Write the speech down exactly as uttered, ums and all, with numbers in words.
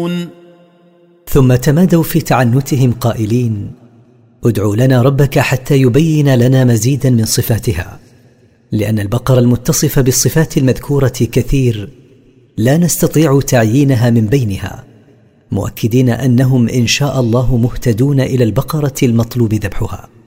ثم تمادوا في تعنتهم قائلين: ادع لنا ربك حتى يبين لنا مزيدا من صفاتها، لأن البقر المتصف بالصفات المذكورة كثير لا نستطيع تعيينها من بينها، مؤكدين أنهم إن شاء الله مهتدون إلى البقرة المطلوب ذبحها.